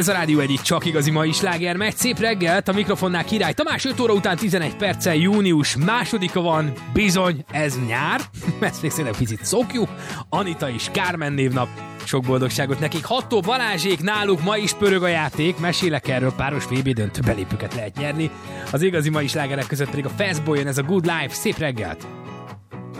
Ez a Rádió egyik csak igazi mai sláger megy. Szép reggelt, a mikrofonnál Király Tamás, 5 óra után 11 perccel június 2-a van. Bizony, ez nyár. Ezt még szerintem picit szokjuk. Anita és Kármen névnap. Sok boldogságot nekik. Hattó Balázsék, náluk ma is pörög a játék. Mesélek erről, páros VB döntő belépőket lehet nyerni. Az igazi mai slágerek között pedig a Fastboy, ez a Good Life. Szép reggelt!